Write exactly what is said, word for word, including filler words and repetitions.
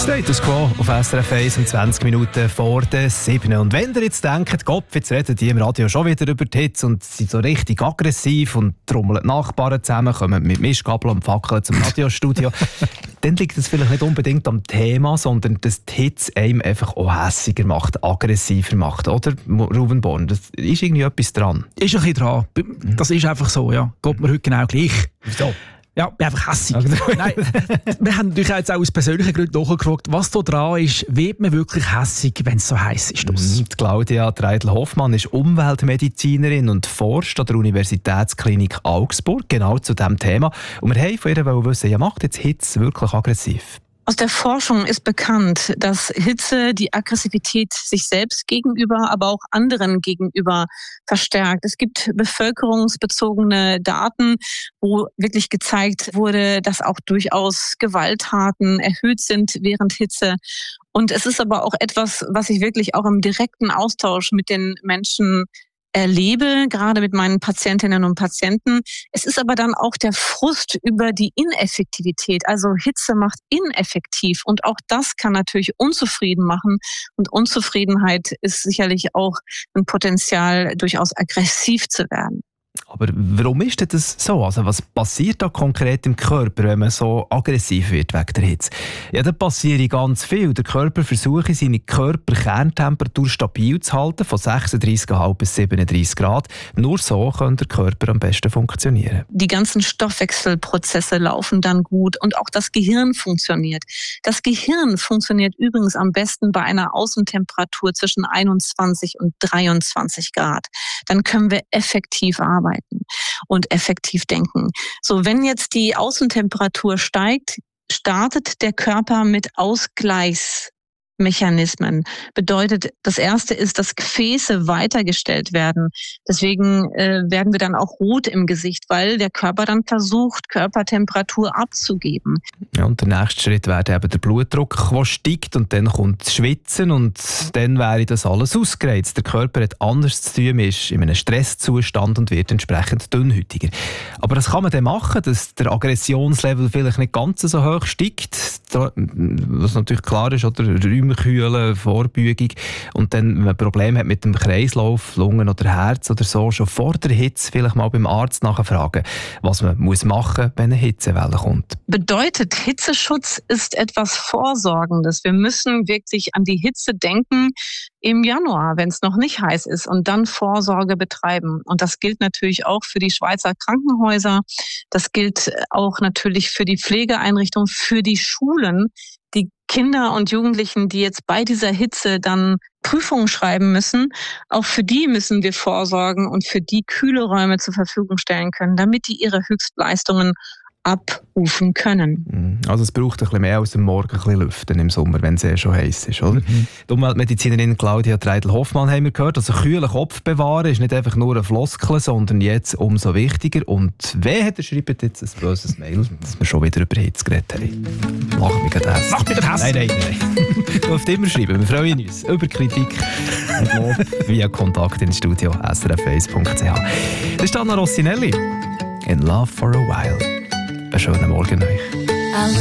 Status Quo auf S R F eins um zwanzig Minuten vor der sieben. Und wenn ihr jetzt denkt, Gott, jetzt reden die im Radio schon wieder über die Hitze und sind so richtig aggressiv und trommeln die Nachbarn zusammen, kommen mit Mischkabel und Fackeln zum Radiostudio, dann liegt es vielleicht nicht unbedingt am Thema, sondern dass die Hitze einem einfach auch hässiger macht, aggressiver macht, oder? Ruben Born, das ist irgendwie etwas dran. Ist ein bisschen dran. Das ist einfach so, ja. Geht mir heute genau gleich. Wieso? Ja, ich bin einfach hässig. Nein, wir haben natürlich jetzt auch aus persönlichen Gründen nachgefragt, was da dran ist. Wird man wirklich hässig, wenn es so heiß ist? Mhm. Claudia Treidl-Hoffmann ist Umweltmedizinerin und forscht an der Universitätsklinik Augsburg genau zu diesem Thema. Und wir wollten von ihr wissen, ja, macht jetzt Hitze wirklich aggressiv? Aus der Forschung ist bekannt, dass Hitze die Aggressivität sich selbst gegenüber, aber auch anderen gegenüber verstärkt. Es gibt bevölkerungsbezogene Daten, wo wirklich gezeigt wurde, dass auch durchaus Gewalttaten erhöht sind während Hitze. Und es ist aber auch etwas, was ich wirklich auch im direkten Austausch mit den Menschen erlebe, gerade mit meinen Patientinnen und Patienten. Es ist aber dann auch der Frust über die Ineffektivität. Also Hitze macht ineffektiv und auch das kann natürlich unzufrieden machen. Und Unzufriedenheit ist sicherlich auch ein Potenzial, durchaus aggressiv zu werden. Aber warum ist das so? Also was passiert da konkret im Körper, wenn man so aggressiv wird wegen der Hitze? Ja, da passiert ganz viel. Der Körper versucht, seine Körperkerntemperatur stabil zu halten, von sechsunddreissig Komma fünf bis siebenunddreissig Grad. Nur so kann der Körper am besten funktionieren. Die ganzen Stoffwechselprozesse laufen dann gut und auch das Gehirn funktioniert. Das Gehirn funktioniert übrigens am besten bei einer Außentemperatur zwischen einundzwanzig und dreiundzwanzig Grad. Dann können wir effektiv arbeiten und effektiv denken. So, wenn jetzt die Außentemperatur steigt, startet der Körper mit Ausgleichsmechanismen. Bedeutet, das erste ist, dass Gefäße weitergestellt werden. Deswegen äh, werden wir dann auch rot im Gesicht, weil der Körper dann versucht, Körpertemperatur abzugeben. Ja, und der nächste Schritt wäre eben der Blutdruck, der steigt und dann kommt das Schwitzen und dann wäre das alles ausgereizt. Der Körper hat anders zu tun, ist in einem Stresszustand und wird entsprechend dünnhäutiger. Aber das kann man dann machen, dass der Aggressionslevel vielleicht nicht ganz so hoch steigt, was natürlich klar ist, oder Räume kühlen, Vorbeugung. Und dann, wenn man Probleme hat mit dem Kreislauf, Lungen oder Herz oder so, schon vor der Hitze vielleicht mal beim Arzt nachfragen, was man muss machen, wenn eine Hitzewelle kommt. Bedeutet, Hitzeschutz ist etwas Vorsorgendes. Wir müssen wirklich an die Hitze denken im Januar, wenn es noch nicht heiß ist, und dann Vorsorge betreiben. Und das gilt natürlich auch für die Schweizer Krankenhäuser. Das gilt auch natürlich für die Pflegeeinrichtungen, für die Schulen. Die Kinder und Jugendlichen, die jetzt bei dieser Hitze dann Prüfungen schreiben müssen, auch für die müssen wir vorsorgen und für die kühle Räume zur Verfügung stellen können, damit die ihre Höchstleistungen abrufen können. Also es braucht ein bisschen mehr als am Morgen ein bisschen lüften im Sommer, wenn es eh schon heiß ist, oder? Mhm. Die Umweltmedizinerin Claudia Treidl-Hoffmann haben wir gehört. Also kühlen Kopf bewahren ist nicht einfach nur ein Floskel, sondern jetzt umso wichtiger. Und wer hat schreibt jetzt ein böses Mail, dass wir schon wieder über Hitze geredet haben? Mach mich gerade hässlich. Mach mich gerade hässlich. Nein, nein, nein. Du darfst immer schreiben. Wir freuen uns über Kritik und Lob via Kontakt ins Studio s r f eins punkt c h. Das ist Anna Rossinelli. In Love for a While. Einen schönen Morgen euch.